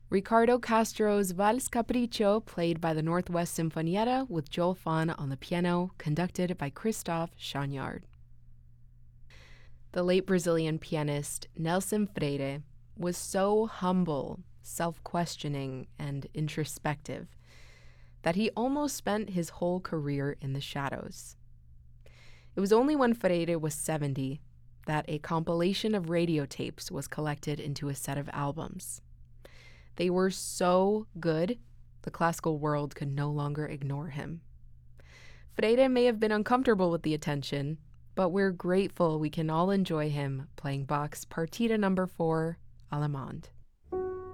Ricardo Castro's Vals Capriccio, played by the Northwest Sinfonietta with Joel Fahn on the piano, conducted by Christophe Chagnard. The late Brazilian pianist Nelson Freire was so humble, self-questioning, and introspective that he almost spent his whole career in the shadows. It was only when Freire was 70 that a compilation of radio tapes was collected into a set of albums. They were so good, the classical world could no longer ignore him. Freire may have been uncomfortable with the attention, but we're grateful we can all enjoy him playing Bach's Partita No. 4, Allemande.